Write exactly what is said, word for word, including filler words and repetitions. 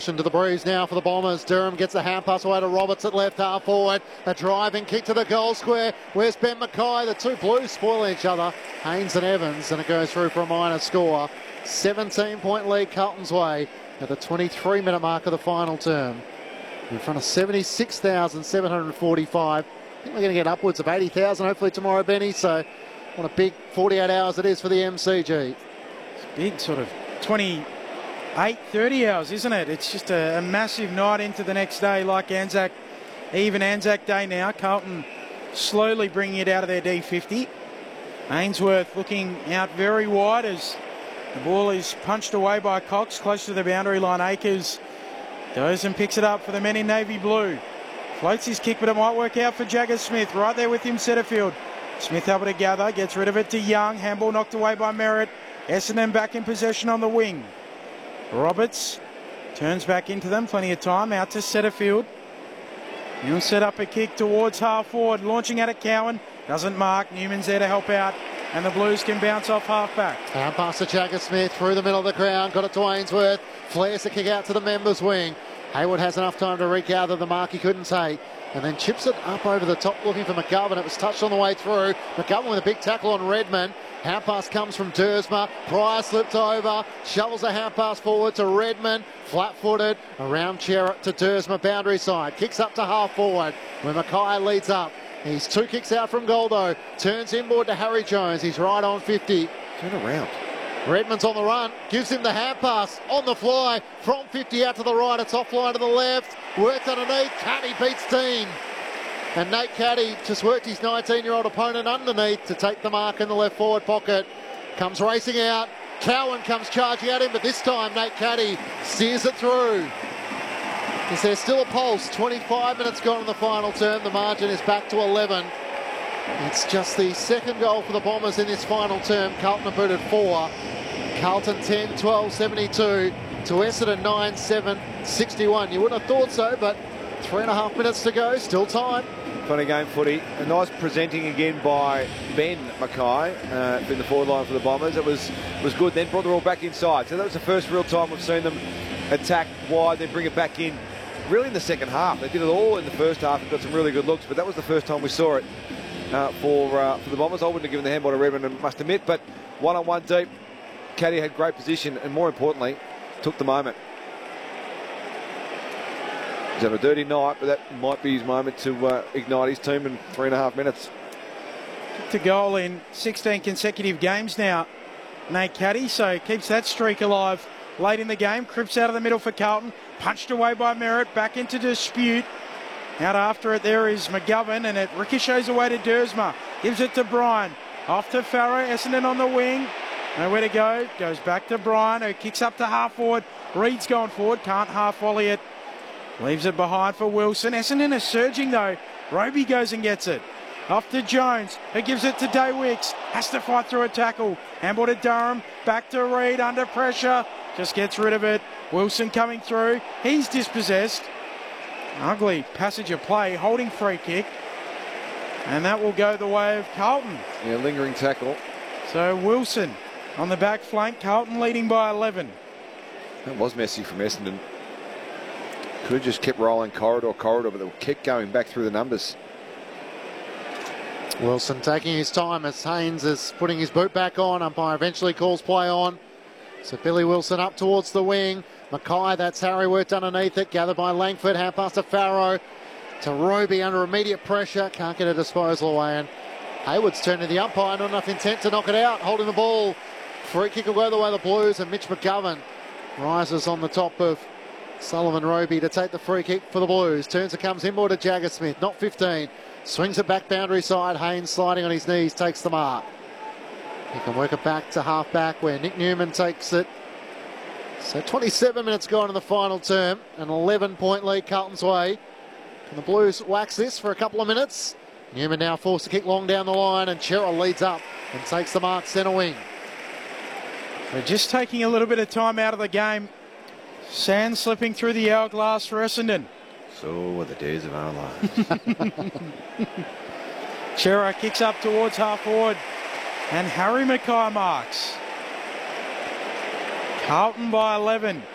To the breeze now for the Bombers. Durham gets a hand pass away to Roberts at left half forward. A driving kick to the goal square. Where's Ben Mackay? The two Blues spoil each other. Haynes and Evans, and it goes through for a minor score. seventeen point lead Carlton's way at the twenty-three minute mark of the final term. In front of seventy-six thousand seven hundred forty-five. I think we're going to get upwards of eighty thousand hopefully tomorrow, Benny. So what a big forty-eight hours it is for the M C G. It's big, sort of twenty-eight, thirty hours, isn't it? It's just a, a massive night into the next day, like Anzac, even Anzac Day now. Carlton slowly bringing it out of their D fifty. Ainsworth looking out very wide as the ball is punched away by Cox, close to the boundary line. Akers goes and picks it up for the men in navy blue. Floats his kick, but it might work out for Jagger Smith. Right there with him, Setterfield. Smith able to gather, gets rid of it to Young. Handball knocked away by Merritt. Essendon back in possession on the wing. Roberts turns back into them, plenty of time, out to Setterfield. He'll set up a kick towards half forward, launching out at Cowan. Doesn't mark, Newman's there to help out, and the Blues can bounce off half back. Hand pass to Jagger Smith through the middle of the ground, got it to Ainsworth. Flares the kick out to the members' wing. Hayward has enough time to regather the mark he couldn't take, and then chips it up over the top looking for McGovern. It was touched on the way through. McGovern with a big tackle on Redmond. Hand pass comes from Dersma. Pryor slipped over, shovels a hand pass forward to Redmond. Flat-footed, around Cherrett to Dersma, boundary side. Kicks up to half forward, where Mackay leads up. He's two kicks out from goal though. Turns inboard to Harry Jones. He's right on fifty. Turn around. Redmond's on the run, gives him the hand pass on the fly from fifty out to the right. It's offline to the left. Worked underneath. Caddy beats Dean. And Nate Caddy just worked his nineteen-year-old opponent underneath to take the mark in the left forward pocket. Comes racing out. Cowan comes charging at him, but this time Nate Caddy steers it through. Is there still a pulse? twenty-five minutes gone in the final term. The margin is back to eleven. It's just the second goal for the Bombers in this final term. Carlton have booted four. Carlton ten twelve seventy-two to Essendon nine seven sixty-one. You wouldn't have thought so, but three and a half minutes to go. Still time. Funny game footy. A nice presenting again by Ben Mackay uh, in the forward line for the Bombers. It was was good. Then brought the ball back inside. So that was the first real time we've seen them attack wide, then bring it back in. Really in the second half. They did it all in the first half and got some really good looks, but that was the first time we saw it uh, for uh, for the Bombers. I wouldn't have given the handball to Redmond, I must admit, but one-on-one deep. Caddy had great position and, more importantly, took the moment. He's had a dirty night, but that might be his moment to uh, ignite his team in three and a half minutes. To goal in sixteen consecutive games now, Nate Caddy, so keeps that streak alive late in the game. Cripps out of the middle for Carlton, punched away by Merritt, back into dispute. Out after it there is McGovern, and it ricochets away to Dersma. Gives it to Bryan, off to Farrow. Essendon on the wing, nowhere to go. Goes back to Bryan, who kicks up to half forward. Reed's gone forward, can't half volley it. Leaves it behind for Wilson. Essendon is surging though. Roby goes and gets it. Off to Jones, who gives it to Daywicks. Has to fight through a tackle. Handball to Durham. Back to Reed, under pressure. Just gets rid of it. Wilson coming through. He's dispossessed. Ugly passage of play. Holding free kick. And that will go the way of Carlton. Yeah, lingering tackle. So Wilson on the back flank. Carlton leading by eleven. That was messy from Essendon. Could have just kept rolling corridor, corridor, but they kept going back through the numbers. Wilson taking his time as Haynes is putting his boot back on. Umpire eventually calls play on. So Billy Wilson up towards the wing. Mackay, that's Harry, worked underneath it. Gathered by Langford. Hand pass to Farrow. To Roby under immediate pressure. Can't get a disposal away. And Hayward's turned to the umpire. Not enough intent to knock it out. Holding the ball. Free kick will go the way of the Blues. And Mitch McGovern rises on the top of Sullivan Roby to take the free kick for the Blues. Turns it, comes inboard to Jagger Smith. Not fifteen. Swings it back boundary side. Haynes sliding on his knees. Takes the mark. He can work it back to half back where Nick Newman takes it. So twenty-seven minutes gone in the final term. An eleven point lead Carlton's way. Can the Blues wax this for a couple of minutes? Newman now forced to kick long down the line, and Cherrell leads up and takes the mark centre wing. We're just taking a little bit of time out of the game. Sand slipping through the hourglass for Essendon. So were the days of our lives. Cherrell kicks up towards half forward, and Harry Mackay marks. Carlton by eleven.